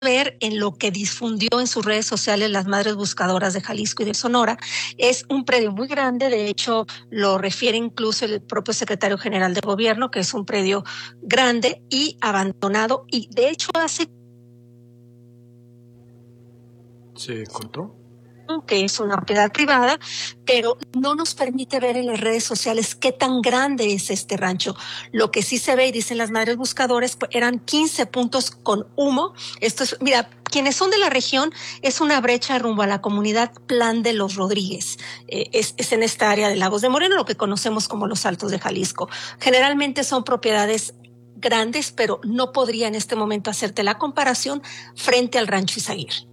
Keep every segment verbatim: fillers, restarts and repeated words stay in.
ver en lo que difundió en sus redes sociales las Madres Buscadoras de Jalisco y de Sonora. Es un predio muy grande, de hecho lo refiere incluso el propio secretario general de gobierno, que es un predio grande y abandonado, y de hecho hace... ¿Se cortó? Que es una propiedad privada, pero no nos permite ver en las redes sociales qué tan grande es este rancho. Lo que sí se ve, y dicen las Madres Buscadoras, eran quince puntos con humo. Esto es, mira, quienes son de la región, es una brecha rumbo a la comunidad Plan de los Rodríguez. Eh, es, es en esta área de Lagos de Moreno, lo que conocemos como los Altos de Jalisco. Generalmente son propiedades grandes, pero no podría en este momento hacerte la comparación frente al rancho Izaguirre.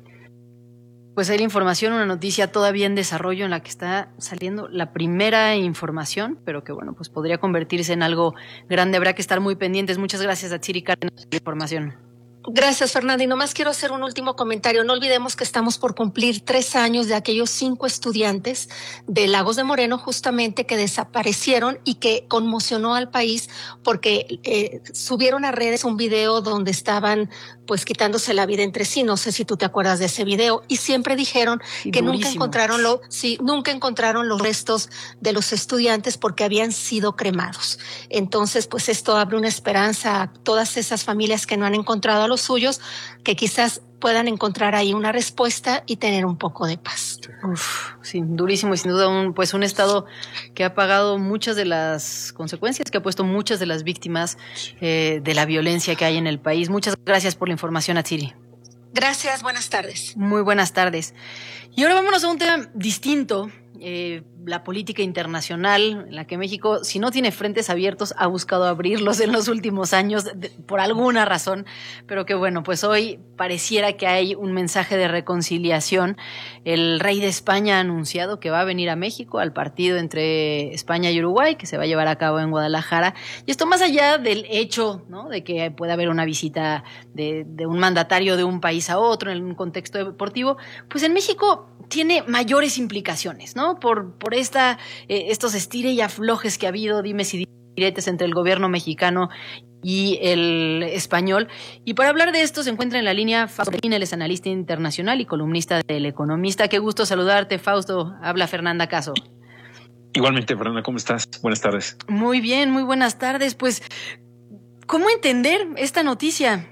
Pues hay la información, una noticia todavía en desarrollo en la que está saliendo la primera información, pero que bueno, pues podría convertirse en algo grande. Habrá que estar muy pendientes. Muchas gracias a Tsiri Cárdenas por la información. Gracias, Fernanda. Y nomás quiero hacer un último comentario. No olvidemos que estamos por cumplir tres años de aquellos cinco estudiantes de Lagos de Moreno, justamente, que desaparecieron y que conmocionó al país porque eh, subieron a redes un video donde estaban pues quitándose la vida entre sí. No sé si tú te acuerdas de ese video. Y siempre dijeron sí, que durísimo. nunca encontraron lo, sí, nunca encontraron los restos de los estudiantes porque habían sido cremados. Entonces, pues esto abre una esperanza a todas esas familias que no han encontrado a los suyos, que quizás puedan encontrar ahí una respuesta y tener un poco de paz. Uf, sí, durísimo y sin duda un, pues un estado que ha pagado muchas de las consecuencias, que ha puesto muchas de las víctimas eh, de la violencia que hay en el país. Muchas gracias por la información, Atsiri. Gracias, buenas tardes. Muy buenas tardes. Y ahora vámonos a un tema distinto. Eh, la política internacional, en la que México, si no tiene frentes abiertos, ha buscado abrirlos en los últimos años de, por alguna razón, pero que bueno, pues hoy pareciera que hay un mensaje de reconciliación. El rey de España ha anunciado que va a venir a México al partido entre España y Uruguay, que se va a llevar a cabo en Guadalajara, y esto más allá del hecho, ¿no?, de que pueda haber una visita de, de un mandatario de un país a otro en un contexto deportivo, pues en México tiene mayores implicaciones, ¿no? Por, por esta, eh, estos estire y aflojes que ha habido, dimes y diretes entre el gobierno mexicano y el español. Y para hablar de esto se encuentra en la línea Fausto Medina, él es analista internacional y columnista del Economista. Qué gusto saludarte, Fausto. Habla Fernanda Caso. Igualmente, Fernanda, ¿cómo estás? Buenas tardes. Muy bien, muy buenas tardes. Pues, ¿cómo entender esta noticia?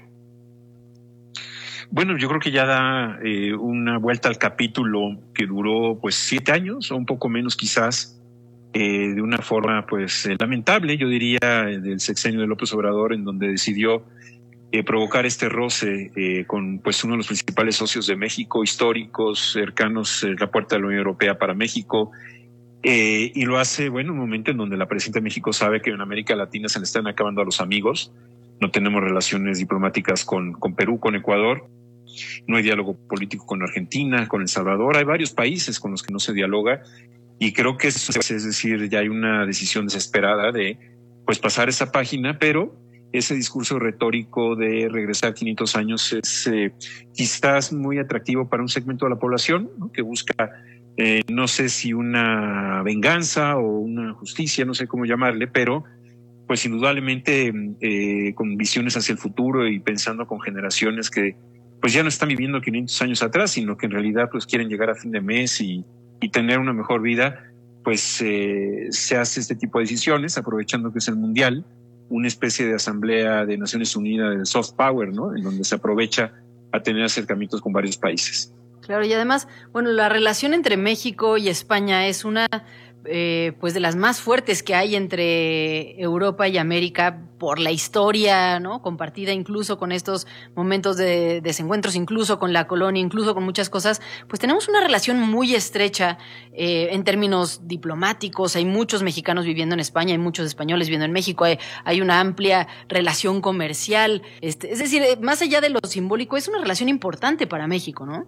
Bueno, yo creo que ya da eh, una vuelta al capítulo que duró pues siete años o un poco menos quizás, eh, de una forma pues eh, lamentable, yo diría, eh, del sexenio de López Obrador, en donde decidió eh, provocar este roce eh, con pues uno de los principales socios de México, históricos, cercanos, eh, la puerta de la Unión Europea para México, eh, y lo hace, bueno, en un momento en donde la presidenta de México sabe que en América Latina se le están acabando a los amigos. No tenemos relaciones diplomáticas con, con Perú, con Ecuador. No hay diálogo político con Argentina, con El Salvador. Hay varios países con los que no se dialoga. Y creo que eso es decir, ya hay una decisión desesperada de pues pasar esa página, pero ese discurso retórico de regresar quinientos años es eh, quizás muy atractivo para un segmento de la población, ¿no?, que busca, eh, no sé si una venganza o una justicia, no sé cómo llamarle, pero pues indudablemente eh, con visiones hacia el futuro y pensando con generaciones que pues ya no están viviendo quinientos años atrás, sino que en realidad pues quieren llegar a fin de mes y, y tener una mejor vida, pues eh, se hace este tipo de decisiones, aprovechando que es el Mundial, una especie de asamblea de Naciones Unidas de soft power, ¿no?, en donde se aprovecha a tener acercamientos con varios países. Claro, y además, bueno, la relación entre México y España es una eh, pues de las más fuertes que hay entre Europa y América por la historia, ¿no?, compartida incluso con estos momentos de desencuentros, incluso con la colonia, incluso con muchas cosas. Pues tenemos una relación muy estrecha eh, en términos diplomáticos. Hay muchos mexicanos viviendo en España, hay muchos españoles viviendo en México, hay, hay una amplia relación comercial. Este, es decir, más allá de lo simbólico, es una relación importante para México, ¿no?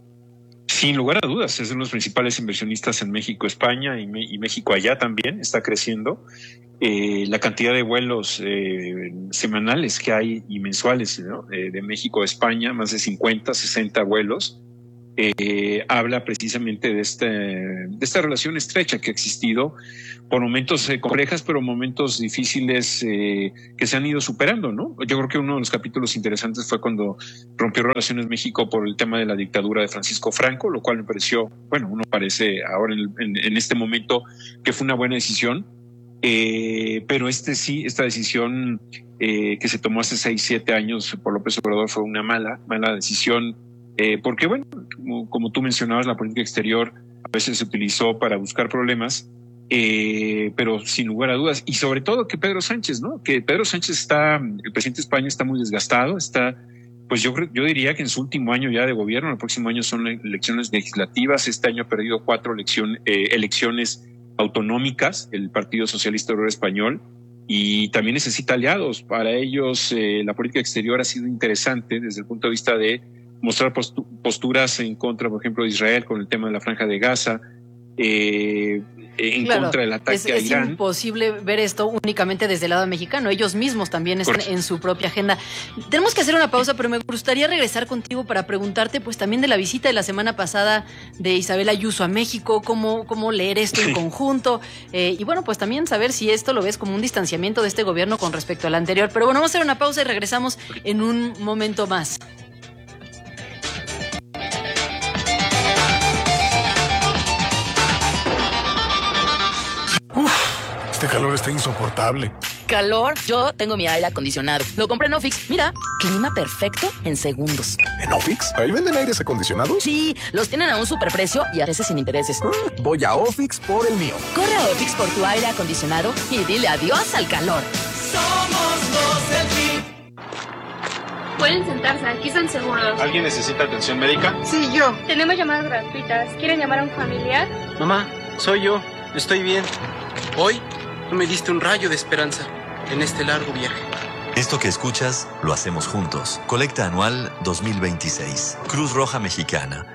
Sin lugar a dudas, es uno de los principales inversionistas en México, España y, y México allá también está creciendo. Eh, la cantidad de vuelos eh, semanales que hay y mensuales, ¿no?, eh, de México a España, más de cincuenta, sesenta vuelos, eh, habla precisamente de, este, de esta relación estrecha que ha existido por momentos eh, complejas, pero momentos difíciles eh, que se han ido superando, ¿no? Yo creo que uno de los capítulos interesantes fue cuando rompió relaciones México por el tema de la dictadura de Francisco Franco, lo cual me pareció, bueno, uno parece ahora en, en, en este momento que fue una buena decisión, eh, pero este sí, esta decisión eh, que se tomó hace seis, siete años por López Obrador fue una mala, mala decisión, eh, porque bueno, como, como tú mencionabas, la política exterior a veces se utilizó para buscar problemas, Eh, pero sin lugar a dudas, y sobre todo que Pedro Sánchez, ¿no? Que Pedro Sánchez está, el presidente de España está muy desgastado, está, pues yo creo, yo diría que en su último año ya de gobierno, el próximo año son elecciones legislativas, este año ha perdido cuatro elección, eh, elecciones autonómicas, el Partido Socialista Obrero Español, y también necesita aliados. Para ellos eh, la política exterior ha sido interesante desde el punto de vista de mostrar postu- posturas en contra, por ejemplo, de Israel con el tema de la Franja de Gaza, eh, en claro, contra del ataque es, a es Irán. Es imposible ver esto únicamente desde el lado mexicano. Ellos mismos también están Correcto. En su propia agenda. Tenemos que hacer una pausa, pero me gustaría regresar contigo para preguntarte pues también de la visita de la semana pasada de Isabel Ayuso a México, cómo, cómo leer esto en conjunto, eh, y bueno, pues también saber si esto lo ves como un distanciamiento de este gobierno con respecto al anterior. Pero bueno, vamos a hacer una pausa y regresamos en un momento más. Este calor está insoportable. ¿Calor? Yo tengo mi aire acondicionado. Lo compré en Ofix. Mira, clima perfecto en segundos. ¿En Ofix? ¿Ahí venden aires acondicionados? Sí, los tienen a un superprecio y a veces sin intereses. Mm, voy a Ofix por el mío. Corre a Ofix por tu aire acondicionado y dile adiós al calor. Somos los del P I B. Pueden sentarse, aquí están seguros. ¿Alguien necesita atención médica? Sí, yo. Tenemos llamadas gratuitas. ¿Quieren llamar a un familiar? Mamá, soy yo. Estoy bien. Hoy tú me diste un rayo de esperanza en este largo viaje. Esto que escuchas lo hacemos juntos. Colecta anual dos mil veintiséis. Cruz Roja Mexicana.